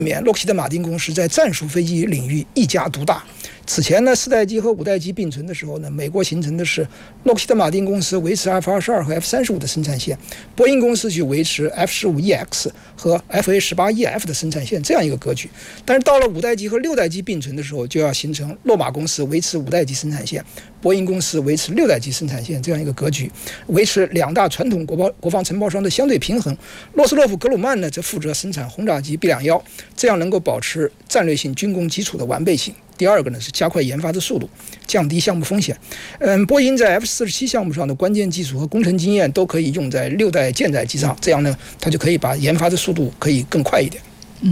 洛克希德马丁公司在战术飞机领域一家独大。此前呢，4代机和5代机并存的时候呢，美国形成的是洛克希德马丁公司维持 F-22和 F-35的生产线，波音公司去维持 F-15EX 和 FA-18EF 的生产线，这样一个格局。但是到了5代机和6代机并存的时候，就要形成洛马公司维持5代机生产线，波音公司维持6代机生产线这样一个格局，维持两大传统国防承包商的相对平衡。洛斯洛夫格鲁曼呢，则负责生产轰炸机 B-21，这样能够保持战略性军工基础的完备性。第二个呢是加快研发的速度，降低项目风险。波音在 F-47项目上的关键技术和工程经验都可以用在6代舰载机上，这样呢，它就可以把研发的速度可以更快一点。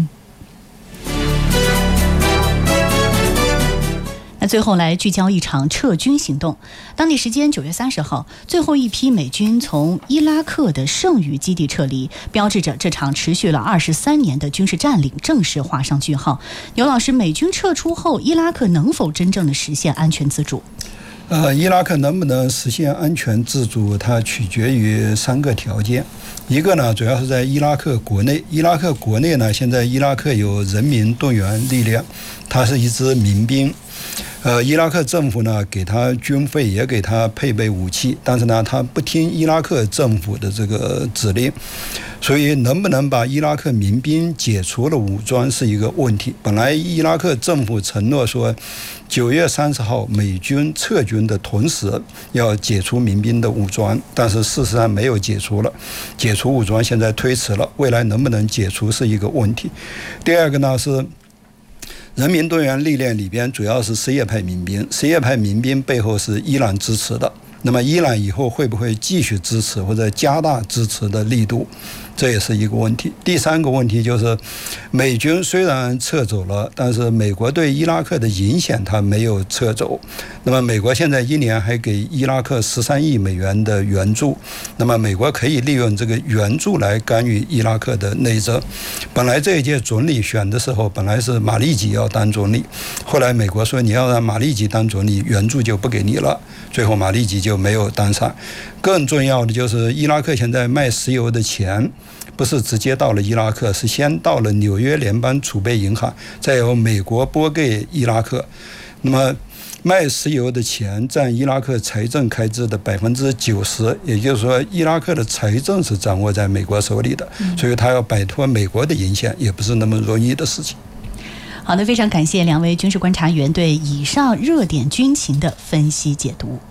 那最后来聚焦一场撤军行动。当地时间9月30号，最后一批美军从伊拉克的剩余基地撤离，标志着这场持续了23年的军事占领正式画上句号。牛老师，美军撤出后，伊拉克能否真正的实现安全自主？ 伊拉克能不能实现安全自主，它取决于3个条件。一个呢，主要是在伊拉克国内。伊拉克国内呢，现在伊拉克有人民动员力量，它是一支民兵。伊拉克政府呢，给他军费，也给他配备武器，但是呢，他不听伊拉克政府的这个指令，所以能不能把伊拉克民兵解除了武装是一个问题。本来伊拉克政府承诺说9月30号美军撤军的同时要解除民兵的武装，但是事实上没有解除了，解除武装现在推迟了，未来能不能解除是一个问题。第二个呢是人民动员力量里边主要是什叶派民兵，什叶派民兵背后是伊朗支持的，那么伊朗以后会不会继续支持或者加大支持的力度，这也是一个问题。第3个问题就是美军虽然撤走了，但是美国对伊拉克的影响它没有撤走。那么美国现在1年还给伊拉克13亿美元的援助，那么美国可以利用这个援助来干预伊拉克的内政。本来这一届总理选的时候，本来是马利基要当总理，后来美国说你要让马利基当总理，援助就不给你了，最后马利基就没有当上。更重要的就是伊拉克现在卖石油的钱不是直接到了伊拉克，是先到了纽约联邦储备银行，再由美国拨给伊拉克。那么卖石油的钱占伊拉克财政开支的90%，也就是说伊拉克的财政是掌握在美国手里的，所以他要摆脱美国的影响也不是那么容易的事情。 好的，非常感谢2位军事观察员对以上热点军情的分析解读。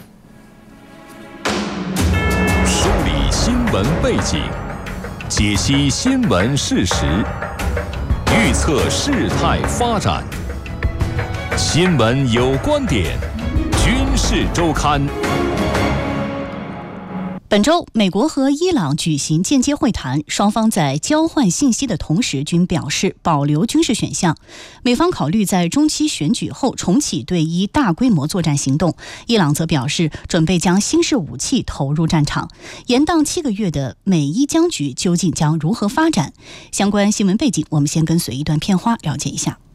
梳理新闻背景，解析新闻事实，预测事态发展。新闻有观点，军事周刊。 本周，美国和伊朗举行间接会谈，双方在交换信息的同时均表示保留军事选项。美方考虑在中期选举后重启对伊大规模作战行动，伊朗则表示准备将新式武器投入战场。延宕7个月的美伊僵局究竟将如何发展？相关新闻背景，我们先跟随一段片花了解一下。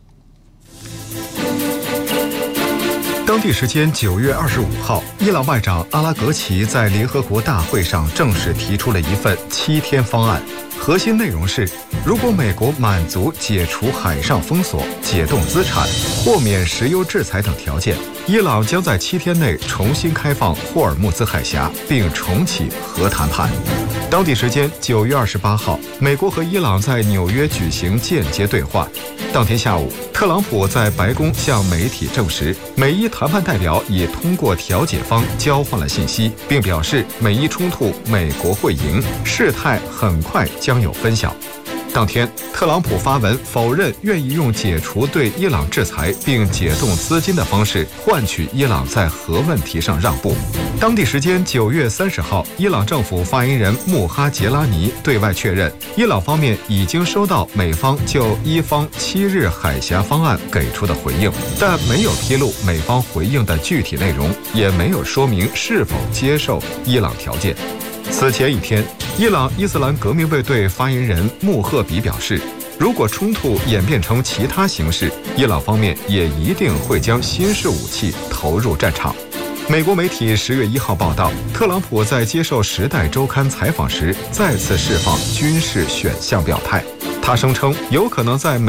当地时间9月25号，伊朗外长阿拉格齐在联合国大会上正式提出了一份7天方案。核心内容是，如果美国满足解除海上封锁、解冻资产、豁免石油制裁等条件，伊朗将在7天内重新开放霍尔木兹海峡，并重启核谈判。当地时间9月28号，美国和伊朗在纽约举行间接对话。当天下午，特朗普在白宫向媒体证实，美伊谈判代表已通过调解方交换了信息，并表示美伊冲突美国会赢，事态很快将有分晓。当天，特朗普发文否认愿意用解除对伊朗制裁并解冻资金的方式换取伊朗在核问题上让步。当地时间9月30号，伊朗政府发言人穆哈杰拉尼对外确认，伊朗方面已经收到美方就伊方7日海峡方案给出的回应，但没有披露美方回应的具体内容，也没有说明是否接受伊朗条件。此前一天，伊朗伊斯兰革命卫队发言人穆赫比表示，如果冲突演变成其他形式，伊朗方面也一定会将新式武器投入战场。美国媒体10月1号报道，特朗普在接受《时代周刊》采访时再次释放军事选项表态。 他声称有可能在